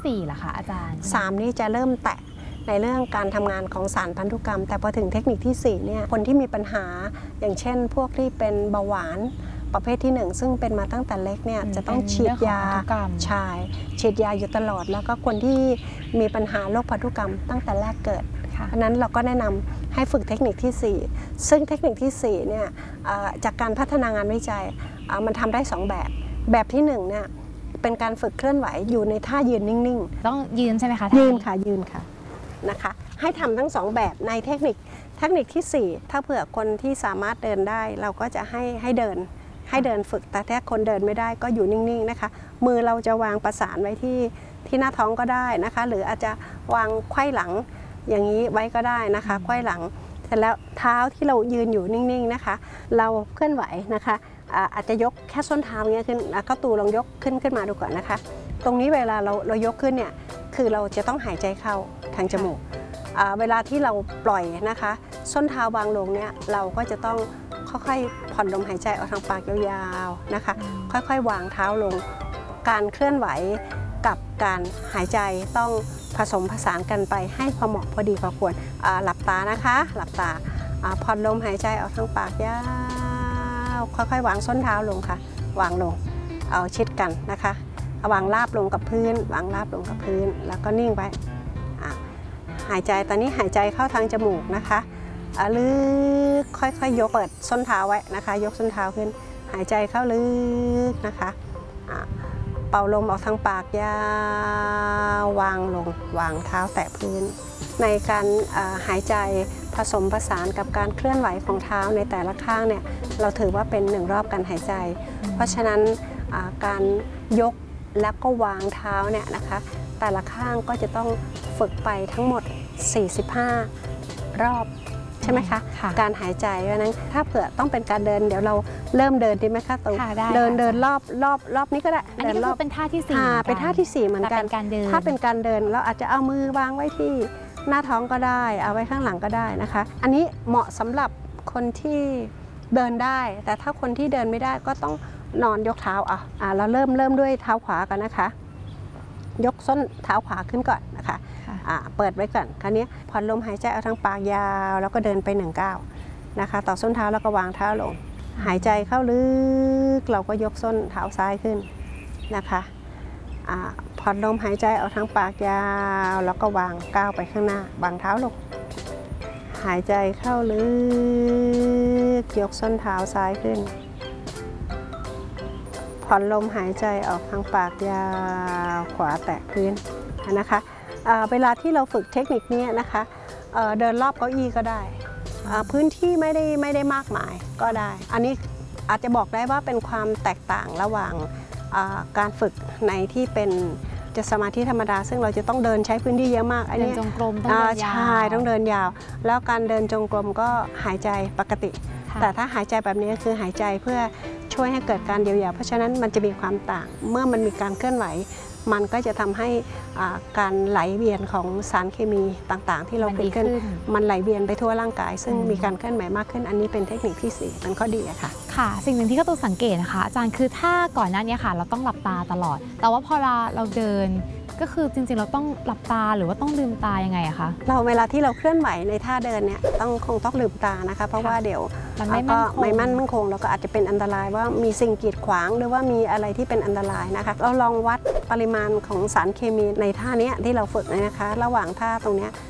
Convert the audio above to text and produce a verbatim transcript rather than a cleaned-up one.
สี่ล่ะคะอาจารย์สามนี่จะเริ่มแตะในเรื่องการทำงานของสารพันธุกรรมแต่พอถึงเทคนิคที่สี่เนี่ยคนที่มีปัญหาอย่างเช่นพวกที่เป็นเบาหวานประเภทที่หนึ่งซึ่งเป็นมาตั้งแต่เล็กเนี่ยจะต้องฉีดยาใช่ฉีดยาอยู่ตลอดแล้วก็คนที่มีปัญหาโรคพันธุกรรมตั้งแต่แรกเกิดเพราะนั้นเราก็แนะนำให้ฝึกเทคนิคที่สี่ซึ่งเทคนิคที่สี่เนี่ยจากการพัฒนางานวิจัยมันทำได้สองแบบแบบที่หนึ่งเนี่ยเป็นการฝึกเคลื่อนไหวอยู่ในท่ายืนนิ่งๆต้องยืนใช่ไหมคะยืนค่ะยืนค่ะนะคะให้ทำทั้งสองแบบในเทคนิคเทคนิคที่สี่ถ้าเผื่อคนที่สามารถเดินได้เราก็จะให้ให้เดินให้เดินฝึกแต่ถ้าคนเดินไม่ได้ก็อยู่นิ่งๆนะคะมือเราจะวางประสานไว้ที่ที่หน้าท้องก็ได้นะคะหรืออาจจะวางไขว้หลังอย่างนี้ไว้ก็ได้นะคะไขว้หลังเสร็จแล้วเท้าที่เรายืนอยู่นิ่งๆนะคะเราเคลื่อนไหวนะคะอาจจะยกแค่ส้นเท้าเงี้ยขึ้นก็ตูลองยกขึ้นขึ้นมาดูก่อนนะคะตรงนี้เวลาเราเรายกขึ้นเนี่ยคือเราจะต้องหายใจเข้าทางจมูกเวลาที่เราปล่อยนะคะส้นเท้าวางลงเนี่ยเราก็จะต้องค่อยๆผ่อนลมหายใจออกทางปากยาวๆนะคะค่อยๆวางเท้าลงการเคลื่อนไหวกับการหายใจต้องผสมผสานกันไปให้พอเหมาะพอดีพอควรหลับตานะคะหลับตาผ่อนลมหายใจออกทางปากยาวค่อยๆวางส้นเท้าลงค่ะวางลงเอาชิดกันนะคะวางราบลงกับพื้นวางราบลงกับพื้นแล้วก็นิ่งไว้หายใจตอนนี้หายใจเข้าทางจมูกนะคะลึกค่อยๆยกเปิดส้นเท้าไว้นะคะยกส้นเท้าขึ้นหายใจเข้าลึกนะคะเป่าลมออกทางปากยาววางลงวางเท้าแตะพื้นในการหายใจผสมผสานกับการเคลื่อนไหวของเท้าในแต่ละข้างเนี่ยเราถือว่าเป็นหนึ่งรอบการหายใจเพราะฉะนั้นการยกแล้วก็วางเท้าเนี่ยนะคะแต่ละข้างก็จะต้องฝึกไปทั้งหมดสี่สิบห้ารอบใช่ไหมคะการหายใจเพราะนั้นถ้าเผื่อต้องเป็นการเดินเดี๋ยวเราเริ่มเดินดีไหมคะตูเดินเดินรอบรอบรอบนี้ก็ได้อันนี้ก็เป็นท่าที่สี่เป็นท่าที่สี่เหมือนกันถ้าเป็นการเดินเราอาจจะเอามือวางไว้ที่หน้าท้องก็ได้เอาไว้ข้างหลังก็ได้นะคะอันนี้เหมาะสำหรับคนที่เดินได้แต่ถ้าคนที่เดินไม่ได้ก็ต้องนอนยกเท้าอ่ะเราเริ่มเริ่มด้วยเท้าขวากันนะคะยกส้นเท้าขวาขึ้นก่อนนะคะเปิดไว้ก่อนคราวนี้ผ่อนลมหายใจเอาทางปากยาวแล้วก็เดินไปหนึ่งก้าวนะคะต่อส้นเท้าแล้วก็วางเท้าลงหายใจเข้าลึกเราก็ยกส้นเท้าซ้ายขึ้นนะคะผ่อนลมหายใจเอาทางปากยาวแล้วก็วางก้าวไปข้างหน้าวางเท้าลงหายใจเข้าลึกยกส้นเท้าซ้ายขึ้นผ่อนลมหายใจออกทางปากยาวขวาแตะพื้นนะคะเวลาที่เราฝึกเทคนิคนี้นะคะเดินรอบเก้าอี้ก็ได้พื้นที่ไม่ได้ไม่ได้มากมายก็ได้อันนี้อาจจะบอกได้ว่าเป็นความแตกต่างระหว่างการฝึกในที่เป็นจะสมาธิธรรมดาซึ่งเราจะต้องเดินใช้พื้นที่เยอะมากอันนี้เดินจงกรมต้องเดินยาวใช่ต้องเดินยาวแล้วการเดินจงกรมก็หายใจปกติแต่ถ้าหายใจแบบนี้คือหายใจเพื่อช่วยให้เกิดการเยียวยาเพราะฉะนั้นมันจะมีความต่างเมื่อมันมีการเคลื่อนไหวมันก็จะทำให้การไหลเวียนของสารเคมีต่างๆที่เราเกิดขึ้นมันไหลเวียนไปทั่วร่างกายซึ่งมีการเคลื่อนไหวมากขึ้นอันนี้เป็นเทคนิคที่สี่เป็นข้อดีค่ะค่ะสิ่งหนึ่งที่ก็ตัวสังเกตนะคะอาจารย์คือถ้าก่อนหน้านี้ค่ะเราต้องหลับตาตลอดแต่ว่าพอเราเราเดินก็คือจริงๆเราต้องหลับตาหรือว่าต้องลืมตายังไงอะคะเราเวลาที่เราเคลื่อนไหวในท่าเดินเนี่ยต้องคงต้องลืมตานะคะเพราะว่าเดี๋ยวมันไม่มั่นมั่นคงแล้วก็อาจจะเป็นอันตรายว่ามีสิ่งกีดขวางหรือว่ามีอะไรที่เป็นอันตรายนะคะเราลองวัดปริมาณของสารเคมีในท่านี้ที่เราฝึกเลยนะคะระหว่างท่าตรงนี้